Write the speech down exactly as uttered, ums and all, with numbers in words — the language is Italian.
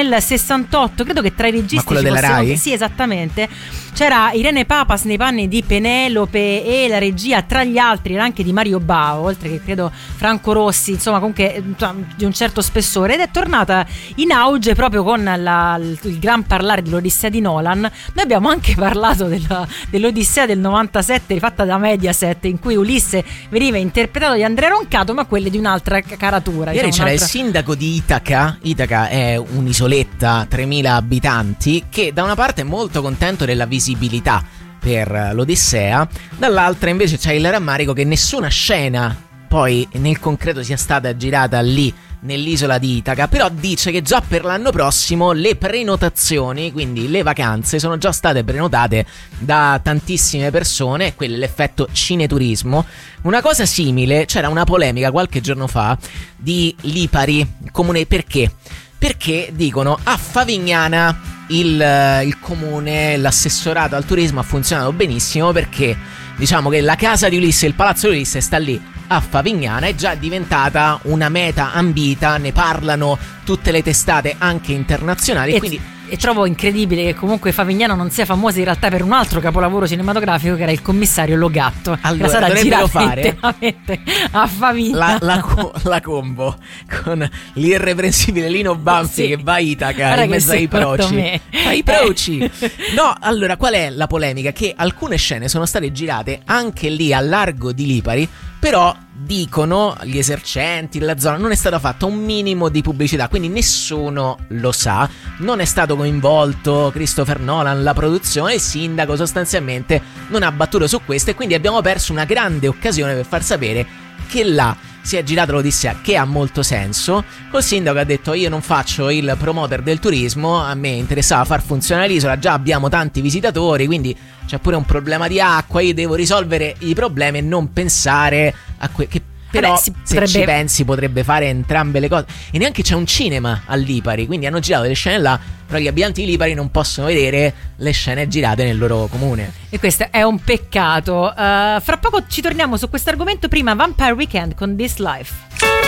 nel sessantotto, credo che tra i registi, ma quello ci della possiamo... Rai? Sì, esattamente, c'era Irene Papas nei panni di Penelope e la regia tra gli altri era anche di Mario Bava, oltre che credo Franco Rossi, insomma comunque di un certo spessore, ed è tornata in auge proprio con la, il gran parlare dell'Odissea di Nolan. Noi abbiamo anche parlato della, dell'Odissea del novantasette fatta da Mediaset, in cui Ulisse veniva interpretato di Andrea Roncato, ma quelle di un'altra caratura. Ieri diciamo, c'era un'altra... il sindaco di Itaca. Itaca è un'isoletta, tremila abitanti, che da una parte è molto contento della visibilità per l'Odissea, dall'altra invece c'è il rammarico che nessuna scena poi nel concreto sia stata girata lì nell'isola di Itaca, però dice che già per l'anno prossimo le prenotazioni, quindi le vacanze, sono già state prenotate da tantissime persone, quello è l'effetto cineturismo. Una cosa simile, c'era una polemica qualche giorno fa di Lipari, comune, perché? Perché dicono a Favignana il, il comune, l'assessorato al turismo ha funzionato benissimo, perché diciamo che la casa di Ulisse, il palazzo di Ulisse sta lì a Favignana, è già diventata una meta ambita, ne parlano tutte le testate anche internazionali, e quindi... E trovo incredibile che comunque Favignana non sia famosa in realtà per un altro capolavoro cinematografico che era Il commissario Logatto. Allora, sarà dovrebbero girata fare interamente a Favignana. La, la, la combo con l'irreprensibile Lino Banfi, sì, che va a Itaca Guarda in mezzo ai proci. Ai proci! No, allora, qual è la polemica? Che alcune scene sono state girate anche lì a largo di Lipari, però dicono gli esercenti della zona non è stato fatto un minimo di pubblicità, quindi nessuno lo sa, non è stato coinvolto Christopher Nolan, la produzione, il sindaco sostanzialmente non ha battuto su questo, e quindi abbiamo perso una grande occasione per far sapere che là si è girata l'Odissea, che ha molto senso. Col sindaco ha detto: io non faccio il promoter del turismo, a me interessava far funzionare l'isola, già abbiamo tanti visitatori, quindi c'è pure un problema di acqua, io devo risolvere i problemi e non pensare a que- che però Vabbè, se potrebbe... ci pensi potrebbe fare entrambe le cose. E neanche c'è un cinema a Lipari, quindi hanno girato le scene là, però gli abitanti di Lipari non possono vedere le scene girate nel loro comune, e questo è un peccato. Uh, fra poco ci torniamo su questo argomento, prima Vampire Weekend con This Life.